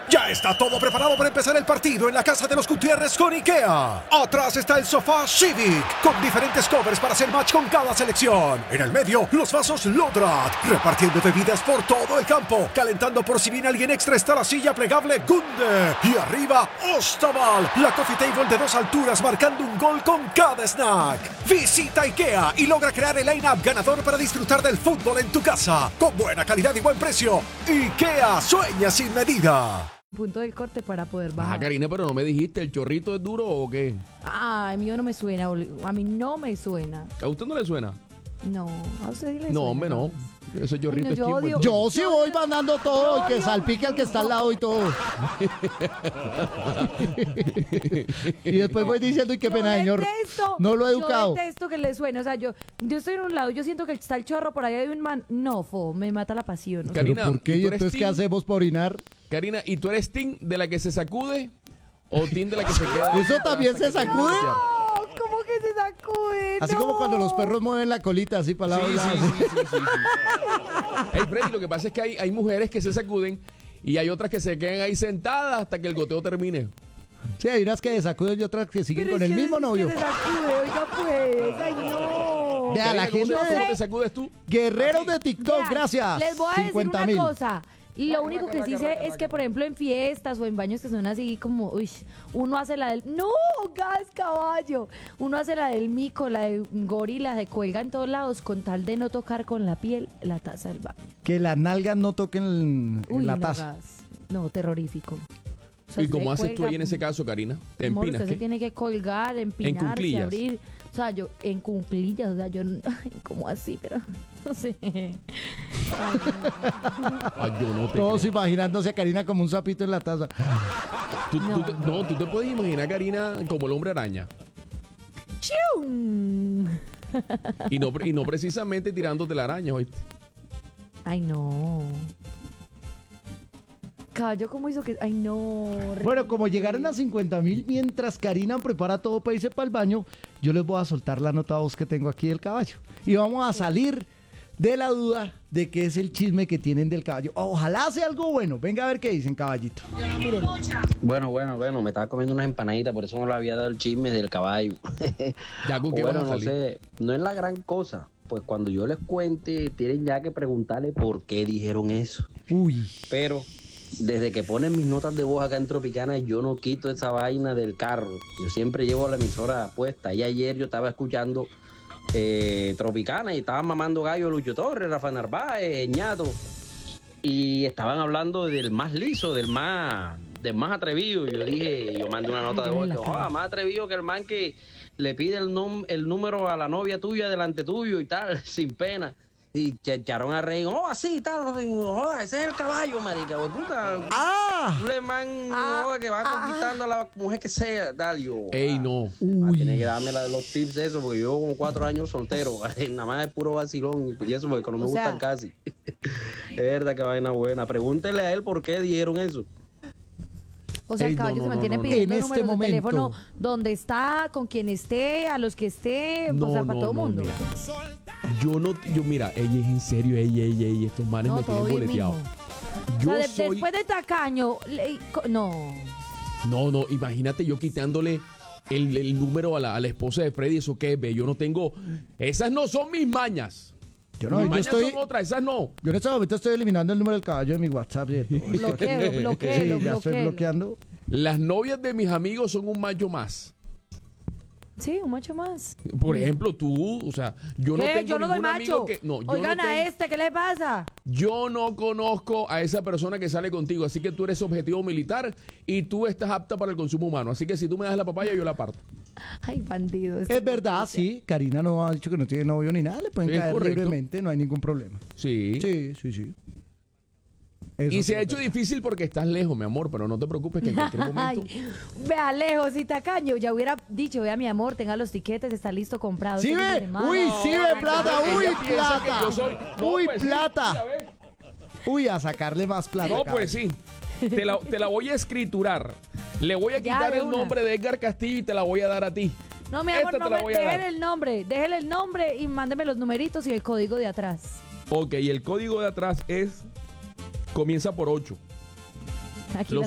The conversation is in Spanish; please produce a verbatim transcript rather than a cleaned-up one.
Ya está todo preparado para empezar el partido en la casa de los Gutiérrez con IKEA. Atrás está el sofá Civic, con diferentes covers para hacer match con cada selección. En el medio, los vasos Lodrat, repartiendo bebidas por todo el campo. Calentando por si viene alguien extra está la silla plegable Gunde. Y arriba, Ostaval, la coffee table de dos alturas marcando un gol con cada snack. Visita IKEA y logra crear el line-up ganador para disfrutar del fútbol en tu casa. Con buena calidad y buen precio. IKEA, sueña sin medida. Punto del corte para poder bajar. Ah, Karina, pero no me dijiste, ¿el chorrito es duro o qué? Ah, a mí no me suena, a mí no me suena. ¿A usted no le suena? No, a usted sí le No, suena. hombre, no. Ese chorrito Ay, no, es yo tipo- odio- Yo sí voy mandando todo, y que salpique al que está al lado y todo. Y después voy diciendo, y qué pena, Yo señor. detesto, No lo he educado. Yo detesto que le suene. O sea, yo, yo estoy en un lado, yo siento que está el chorro por ahí de un man. No, fo, me mata la pasión. O sea, Karina, ¿Pero por qué? ¿y ¿Y tú eres entonces qué team? hacemos por orinar? Karina, ¿y tú eres team de la que se sacude o team de la que se queda? ¿Eso también se sacude? no, ¿cómo que se sacude? Así No. como cuando los perros mueven la colita así para la Sí, sí, sí, sí, sí, sí. Hey, Freddy, lo que pasa es que hay, hay mujeres que se sacuden y hay otras que se quedan ahí sentadas hasta que el goteo termine. Sí, hay unas que se sacuden y otras que siguen Pero con es el que mismo es novio. Que se sacude, oiga pues. Ay, no. Vea, la Karina, ¿cómo gente te- ¿Cómo de- te sacudes tú? Guerreros de TikTok, Vea, gracias. Les voy a decir cincuenta una mil. cosa. Lo único que sí sé es que, por ejemplo, en fiestas o en baños que son así como, uy, uno hace la del, no, gas caballo, uno hace la del mico, la de gorila, se cuelga en todos lados con tal de no tocar con la piel la taza del baño. Que las nalgas no toquen en, en Uy, la no, taza. gas. No, terrorífico. O sea, ¿Y usted cómo haces tú cuelga ahí en con- ese caso, Karina? ¿Te Amor, empinas? usted se ¿Qué? tiene que colgar, empinarse, cuclillas. abrir. O sea, yo, en cuclillas, o sea, yo, ay, ¿cómo así? Pero, no sé. Ay, Ay, yo no te Todos creo. imaginándose a Karina como un sapito en la taza. Tú- tú No. te- no, tú te puedes imaginar a Karina como el hombre araña. ¡Chium! Y no, y no precisamente tirándote la araña, ¿oíste? Ay, no. Caballo, ¿cómo hizo que...? Ay, no. Bueno, como llegaron a cincuenta mil mientras Karina prepara todo para irse para el baño, yo les voy a soltar la nota voz que tengo aquí del caballo. Y vamos a salir de la duda de qué es el chisme que tienen del caballo. Ojalá sea algo bueno. Venga a ver qué dicen, caballito. Bueno, bueno, bueno, me estaba comiendo unas empanaditas, por eso no le había dado el chisme del caballo. Ya con qué Bueno, vas a no salir. sé, no es la gran cosa. Pues cuando yo les cuente, tienen ya que preguntarle por qué dijeron eso. Uy. Pero desde que ponen mis notas de voz acá en Tropicana, yo no quito esa vaina del carro. Yo siempre llevo la emisora puesta. Y ayer yo estaba escuchando eh, Tropicana y estaban mamando gallo Lucho Torres, Rafa Narváez, Ñato. Y estaban hablando del más liso, del más, del más atrevido. Y yo dije, yo mandé una nota de voz que, "Joda, más atrevido que el man que le pide el, nom- el número a la novia tuya delante tuyo y tal, sin pena." Y se echaron a reír, oh, así, tal, joda, ese es el caballo, marica, güey, puta. ¡Ah! Un man, joda, que va conquistando a la mujer que sea, tal, yo. Ey, no. Ah, tiene que darme la de los tips eso, porque yo con cuatro años soltero, nada más es puro vacilón, y eso porque no me O sea- gustan casi. Es verdad que vaina buena. Pregúntele a él por qué dijeron eso. O sea, Ey, el no, caballo no, se no, mantiene no, no. pidiendo En números este de momento. teléfono donde está, con quien esté, a los que esté, No, o sea, para no, todo el no, mundo. mira. Yo no, yo mira, ella es en serio, ella, ella, ella, estos manes No, me todo tienen bien, boleteado. mijo. Yo O sea, de- soy, después de tacaño, le- co- no. no, no, imagínate yo quitándole el, el número a la, a la esposa de Freddy, eso qué es, ve, yo no tengo, esas no son mis mañas. Yo no, mis yo mañas estoy. son otras, esas no. Yo en este momento estoy eliminando el número del caballo de mi WhatsApp. y de todo. Bloqueo, bloqueo, Sí, ya estoy bloqueo. bloqueando. Las novias de mis amigos son un macho más. Sí, un macho más. Por ejemplo, tú, o sea, yo no ¿Qué? tengo Yo no doy ningún amigo macho. que, no, yo Oigan no a tengo- este, ¿qué le pasa? Yo no conozco a esa persona que sale contigo, así que tú eres objetivo militar y tú estás apta para el consumo humano. Así que si tú me das la papaya, yo la parto. Ay, bandidos. Es verdad, sí. Karina no ha dicho que no tiene novio ni nada. Le pueden Es caer correcto. libremente, no hay ningún problema. Sí. Sí, sí, sí. Eso Y sí se ha es hecho verdad. difícil porque estás lejos, mi amor, pero no te preocupes que en cualquier momento... Ay, vea, lejos y tacaño. Ya hubiera dicho, vea, mi amor, tenga los tiquetes, está listo, comprado. ¿Sí este fin de ve? semana. Uy, sí ve plata, Ella uy, piensa que plata. yo soy- No, Uy, pues sí, plata. mira, ve. Uy, a sacarle más plata. No, cabrón. pues sí. Te la, te la voy a escriturar. Le voy a Ya, quitar de el una. nombre de Edgar Castillo y te la voy a dar a ti. No, mi Esta amor, te no la me, voy a dar. déjele el nombre, déjele el nombre y mándeme los numeritos y el código de atrás. Ok, y el código de atrás es... Comienza por ocho. Aquí Los